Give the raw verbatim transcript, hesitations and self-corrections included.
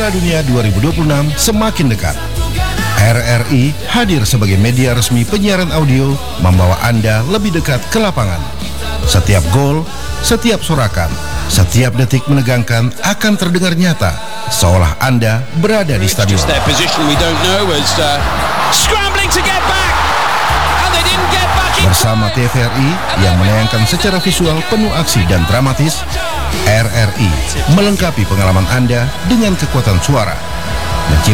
Piala Dunia dua ribu dua puluh enam semakin dekat. R R I hadir sebagai media resmi penyiaran audio, membawa Anda lebih dekat ke lapangan. Setiap gol, setiap sorakan, setiap detik menegangkan akan terdengar nyata, seolah Anda berada di stadion. Bersama T V R I yang menayangkan secara visual penuh aksi dan dramatis, R R I melengkapi pengalaman Anda dengan kekuatan suara, menciptakan